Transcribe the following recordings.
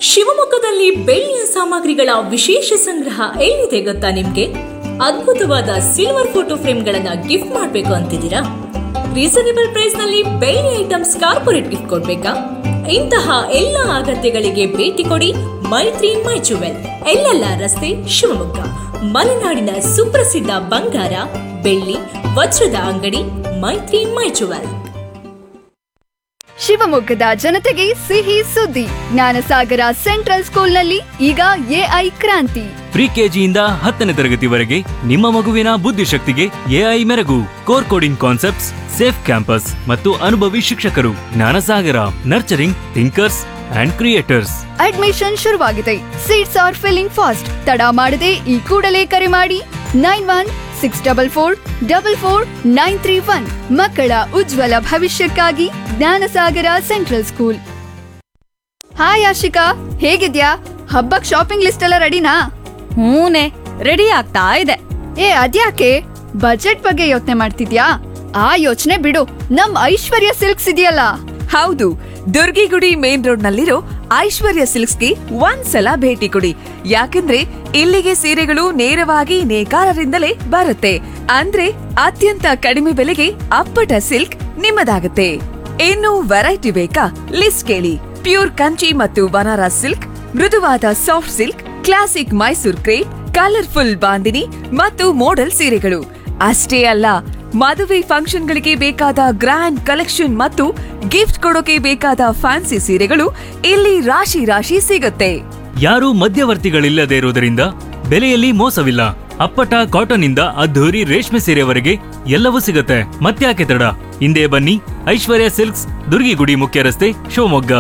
ಶಿವಮೊಗ್ಗದಲ್ಲಿ ಬೆಳ್ಳಿಯ ಸಾಮಗ್ರಿಗಳ ವಿಶೇಷ ಸಂಗ್ರಹ ಎಲ್ಲಿದೆ ಗೊತ್ತಾ ನಿಮ್ಗೆ? ಅದ್ಭುತವಾದ ಸಿಲ್ವರ್ ಫೋಟೋ ಫ್ರೇಮ್ಗಳನ್ನ ಗಿಫ್ಟ್ ಮಾಡಬೇಕು ಅಂತಿದ್ದೀರಾ? ರೀಸನೇಬಲ್ ಪ್ರೈಸ್ ನಲ್ಲಿ ಬೆಳ್ಳಿ ಐಟಮ್ಸ್ ಕಾರ್ಪೊರೇಟ್ ಗಿಫ್ಟ್ ಕೊಡ್ಬೇಕಾ? ಇಂತಹ ಎಲ್ಲ ಅಗತ್ಯಗಳಿಗೆ ಭೇಟಿ ಕೊಡಿ ಮೈತ್ರಿ ಮೈ ಜುವೆಲ್, ಎಲ್ಲೆಲ್ಲ ರಸ್ತೆ, ಶಿವಮೊಗ್ಗ. ಮಲೆನಾಡಿನ ಸುಪ್ರಸಿದ್ಧ ಬಂಗಾರ, ಬೆಳ್ಳಿ, ವಜ್ರದ ಅಂಗಡಿ ಮೈತ್ರಿ ಮೈ ಜುವೆಲ್. ಶಿವಮೊಗ್ಗದ ಜನತೆಗೆ ಸಿಹಿ ಸುದ್ದಿ. ಜ್ಞಾನಸಾಗರ ಸೆಂಟ್ರಲ್ ಸ್ಕೂಲ್ನಲ್ಲಿ ಈಗ ಎಐ ಕ್ರಾಂತಿ. ಪ್ರಿ ಕೆಜಿಯಿಂದ 10ನೇ ತರಗತಿವರೆಗೆ ನಿಮ್ಮ ಮಗುವಿನ ಬುದ್ಧಿಶಕ್ತಿಗೆ ಎಐ ಮೆರಗು. Core coding concepts, safe campus ಮತ್ತು ಅನುಭವಿ ಶಿಕ್ಷಕರು. Jnanasagara nurturing thinkers and creators. Admission ಶುರುವಾಗಿದೆ. Seats R filling fast. ತಡ ಮಾಡದೆ ಈ ಕೂಡಲೇ ಕರೆ ಮಾಡಿ 9164444931. ಮಕ್ಕಳ ಉಜ್ವಲ ಭವಿಷ್ಯಕ್ಕಾಗಿ Jnanasagara central school. Hi Ashika, ಹೇಗಿದ್ಯಾ? ಹಬ್ಬಕ್ ಶಾಪಿಂಗ್ ಲಿಸ್ಟ್ ಎಲ್ಲ ರೆಡಿನಾ? ಹೂನೆ, ರೆಡಿ ಆಗ್ತಾ ಇದೆ. ಅದ್ಯಾಕೆ ಬಜೆಟ್ ಬಗ್ಗೆ ಯೋಚನೆ ಮಾಡ್ತಿದ್ಯಾ? ಆ ಯೋಚನೆ ಬಿಡು, ನಮ್ ಐಶ್ವರ್ಯ ಸಿಲ್ಕ್ಸ್ ಇದೆಯಲ್ಲ. ಹೌದು, ದುರ್ಗಿಗುಡಿ ಮೇನ್ ರೋಡ್ ನಲ್ಲಿರೋ ಐಶ್ವರ್ಯ ಸಿಲ್ಕ್ಸ್ಗೆ ಒಂದ್ಸಲ ಭೇಟಿ ಕೊಡಿ. ಯಾಕಂದ್ರೆ ಇಲ್ಲಿಗೆ ಸೀರೆಗಳು ನೇರವಾಗಿ ನೇಕಾರರಿಂದಲೇ ಬರುತ್ತೆ. ಅಂದ್ರೆ ಅತ್ಯಂತ ಕಡಿಮೆ ಬೆಲೆಗೆ ಅಪ್ಪಟ ಸಿಲ್ಕ್ ನಿಮ್ಮದಾಗುತ್ತೆ. ಇನ್ನು ವೆರೈಟಿ ಬೇಕಾ? ಲಿಸ್ಟ್ ಕೇಳಿ. ಪ್ಯೂರ್ ಕಂಚಿ ಮತ್ತು ಬನಾರಸ್ ಸಿಲ್ಕ್, ಮೃದುವಾದ soft silk, classic Mysore crepe, colourful bandhani ಮತ್ತು ಮೋಡಲ್ ಸೀರೆಗಳು ಅಷ್ಟೇ ಅಲ್ಲ, ಮದುವೆ ಫಂಕ್ಷನ್ಗಳಿಗೆ ಬೇಕಾದ ಗ್ರ್ಯಾಂಡ್ ಕಲೆಕ್ಷನ್ ಮತ್ತು ಗಿಫ್ಟ್ ಕೊಡೋಕೆ ಬೇಕಾದ ಫ್ಯಾನ್ಸಿ ಸೀರೆಗಳು ಇಲ್ಲಿ ರಾಶಿ ರಾಶಿ ಸಿಗುತ್ತೆ. ಯಾರೂ ಮಧ್ಯವರ್ತಿಗಳಿಲ್ಲದೆ ಇರುವುದರಿಂದ ಬೆಲೆಯಲ್ಲಿ ಮೋಸವಿಲ್ಲ. ಅಪ್ಪಟ ಕಾಟನ್ ಇಂದ ಅದ್ಧೂರಿ ರೇಷ್ಮೆ ಸೀರೆವರೆಗೆ ಎಲ್ಲವೂ ಸಿಗುತ್ತೆ. ಮತ್ತ್ಯಾಕೆ ತಡ? ಹಿಂದೆ ಬನ್ನಿ, ಐಶ್ವರ್ಯ ಸಿಲ್ಕ್ಸ್, ದುರ್ಗಿಗುಡಿ ಮುಖ್ಯ ರಸ್ತೆ, ಶಿವಮೊಗ್ಗ.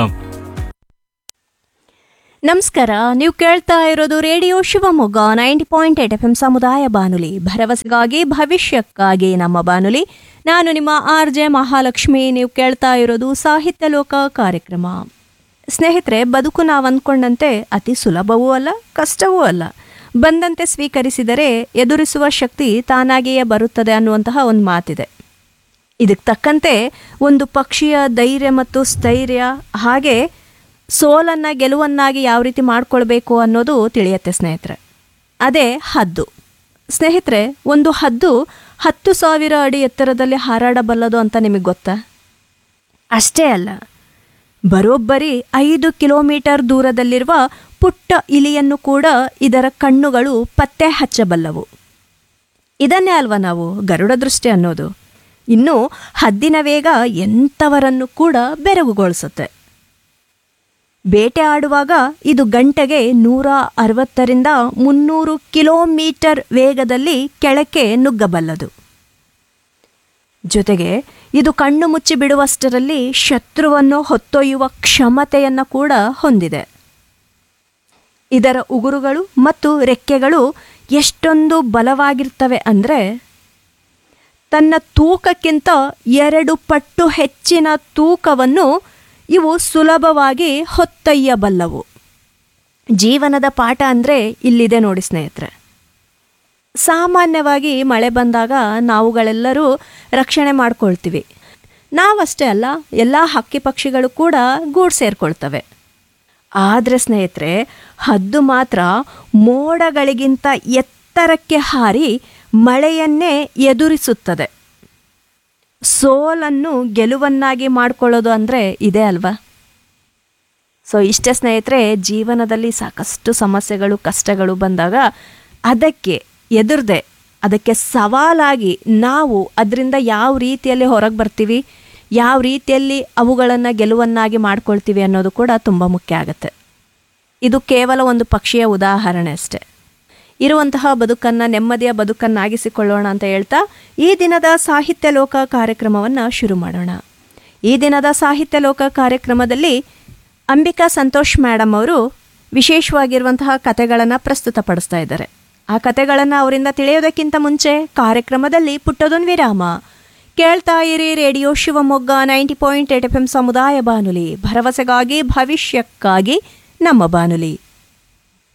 ನಮಸ್ಕಾರ, ನೀವು ಕೇಳ್ತಾ ಇರೋದು ರೇಡಿಯೋ ಶಿವಮೊಗ್ಗ 90.8 FM ಸಮುದಾಯ ಬಾನುಲಿ, ಭರವಸೆಗಾಗಿ ಭವಿಷ್ಯಕ್ಕಾಗಿ ನಮ್ಮ ಬಾನುಲಿ. ನಾನು ನಿಮ್ಮ RJ ಮಹಾಲಕ್ಷ್ಮಿ. ನೀವು ಕೇಳ್ತಾ ಇರೋದು ಸಾಹಿತ್ಯ ಲೋಕ ಕಾರ್ಯಕ್ರಮ. ಸ್ನೇಹಿತರೆ, ಬದುಕು ನಾವು ಅಂದ್ಕೊಂಡಂತೆ ಅತಿ ಸುಲಭವೂ ಅಲ್ಲ, ಕಷ್ಟವೂ ಅಲ್ಲ. ಬಂದಂತೆ ಸ್ವೀಕರಿಸಿದರೆ ಎದುರಿಸುವ ಶಕ್ತಿ ತಾನಾಗಿಯೇ ಬರುತ್ತದೆ ಅನ್ನುವಂತಹ ಒಂದು ಮಾತಿದೆ. ಇದಕ್ಕೆ ತಕ್ಕಂತೆ ಒಂದು ಪಕ್ಷಿಯ ಧೈರ್ಯ ಮತ್ತು ಸ್ಥೈರ್ಯ, ಹಾಗೆ ಸೋಲನ್ನು ಗೆಲುವನ್ನಾಗಿ ಯಾವ ರೀತಿ ಮಾಡ್ಕೊಳ್ಬೇಕು ಅನ್ನೋದು ತಿಳಿಯುತ್ತೆ ಸ್ನೇಹಿತರೆ. ಅದೇ ಹದ್ದು. ಸ್ನೇಹಿತರೆ, ಒಂದು ಹದ್ದು 10,000 ಅಡಿ ಎತ್ತರದಲ್ಲಿ ಹಾರಾಡಬಲ್ಲದು ಅಂತ ನಿಮಗೆ ಗೊತ್ತಾ? ಅಷ್ಟೇ ಅಲ್ಲ, ಬರೋಬ್ಬರಿ 5 ಕಿಲೋಮೀಟರ್ ದೂರದಲ್ಲಿರುವ ಪುಟ್ಟ ಇಲಿಯನ್ನು ಕೂಡ ಇದರ ಕಣ್ಣುಗಳು ಪತ್ತೆ ಹಚ್ಚಬಲ್ಲವು. ಇದನ್ನೇ ಅಲ್ವಾ ನಾವು ಗರುಡ ದೃಷ್ಟಿ ಅನ್ನೋದು. ಇನ್ನು ಹದ್ದಿನ ವೇಗ ಎಂಥವರನ್ನು ಕೂಡ ಬೆರಗುಗೊಳಿಸುತ್ತೆ. ಬೇಟೆ ಆಡುವಾಗ ಇದು ಗಂಟೆಗೆ 160ರಿಂದ 300 ಕಿಲೋಮೀಟರ್ ವೇಗದಲ್ಲಿ ಕೆಳಕ್ಕೆ ನುಗ್ಗಬಲ್ಲದು. ಜೊತೆಗೆ ಇದು ಕಣ್ಣು ಮುಚ್ಚಿ ಬಿಡುವಷ್ಟರಲ್ಲಿ ಶತ್ರುವನ್ನು ಹೊತ್ತೊಯ್ಯುವ ಕ್ಷಮತೆಯನ್ನು ಕೂಡ ಹೊಂದಿದೆ. ಇದರ ಉಗುರುಗಳು ಮತ್ತು ರೆಕ್ಕೆಗಳು ಎಷ್ಟೊಂದು ಬಲವಾಗಿರ್ತವೆ ಅಂದರೆ, ತನ್ನ ತೂಕಕ್ಕಿಂತ 2 ಪಟ್ಟು ಹೆಚ್ಚಿನ ತೂಕವನ್ನು ಇವು ಸುಲಭವಾಗಿ ಹೊತ್ತೊಯ್ಯಬಲ್ಲವು. ಜೀವನದ ಪಾಠ ಅಂದರೆ ಇಲ್ಲಿದೆ ನೋಡಿ ಸ್ನೇಹಿತರೆ. ಸಾಮಾನ್ಯವಾಗಿ ಮಳೆ ಬಂದಾಗ ನಾವುಗಳೆಲ್ಲರೂ ರಕ್ಷಣೆ ಮಾಡ್ಕೊಳ್ತೀವಿ. ನಾವಷ್ಟೇ ಅಲ್ಲ, ಎಲ್ಲ ಹಕ್ಕಿ ಪಕ್ಷಿಗಳು ಕೂಡ ಗೂಡು ಸೇರ್ಕೊಳ್ತವೆ. ಆದರೆ ಸ್ನೇಹಿತರೆ, ಹದ್ದು ಮಾತ್ರ ಮೋಡಗಳಿಗಿಂತ ಎತ್ತರಕ್ಕೆ ಹಾರಿ ಮಳೆಯನ್ನೇ ಎದುರಿಸುತ್ತದೆ. ಸೋಲನ್ನು ಗೆಲುವನ್ನಾಗಿ ಮಾಡಿಕೊಳ್ಳೋದು ಅಂದರೆ ಇದೇ ಅಲ್ವಾ? ಸೊ ಇಷ್ಟೇ ಸ್ನೇಹಿತರೆ, ಜೀವನದಲ್ಲಿ ಸಾಕಷ್ಟು ಸಮಸ್ಯೆಗಳು, ಕಷ್ಟಗಳು ಬಂದಾಗ ಅದಕ್ಕೆ ಎದುರದೆ, ಅದಕ್ಕೆ ಸವಾಲಾಗಿ ನಾವು ಅದರಿಂದ ಯಾವ ರೀತಿಯಲ್ಲಿ ಹೊರಗೆ ಬರ್ತೀವಿ, ಯಾವ ರೀತಿಯಲ್ಲಿ ಅವುಗಳನ್ನು ಗೆಲುವನ್ನಾಗಿ ಮಾಡ್ಕೊಳ್ತೀವಿ ಅನ್ನೋದು ಕೂಡ ತುಂಬ ಮುಖ್ಯ ಆಗುತ್ತೆ. ಇದು ಕೇವಲ ಒಂದು ಪಕ್ಷಿಯ ಉದಾಹರಣೆ ಅಷ್ಟೆ. ಇರುವಂತಹ ಬದುಕನ್ನು ನೆಮ್ಮದಿಯ ಬದುಕನ್ನಾಗಿಸಿಕೊಳ್ಳೋಣ ಅಂತ ಹೇಳ್ತಾ ಈ ದಿನದ ಸಾಹಿತ್ಯ ಲೋಕ ಕಾರ್ಯಕ್ರಮವನ್ನು ಶುರು ಮಾಡೋಣ. ಈ ದಿನದ ಸಾಹಿತ್ಯ ಲೋಕ ಕಾರ್ಯಕ್ರಮದಲ್ಲಿ ಅಂಬಿಕಾ ಸಂತೋಷ್ ಮೇಡಮ್ ಅವರು ವಿಶೇಷವಾಗಿರುವಂತಹ ಕಥೆಗಳನ್ನು ಪ್ರಸ್ತುತಪಡಿಸ್ತಾ ಇದ್ದಾರೆ. ಆ ಕಥೆಗಳನ್ನು ಅವರಿಂದ ತಿಳಿಯೋದಕ್ಕಿಂತ ಮುಂಚೆ ಕಾರ್ಯಕ್ರಮದಲ್ಲಿ ಪುಟ್ಟದೊಂದು ವಿರಾಮ. ಕೇಳ್ತಾ ಇರಿ ರೇಡಿಯೋ ಶಿವಮೊಗ್ಗ 90.8 FM ಸಮುದಾಯ ಬಾನುಲಿ, ಭರವಸೆಗಾಗಿ ಭವಿಷ್ಯಕ್ಕಾಗಿ ನಮ್ಮ ಬಾನುಲಿ.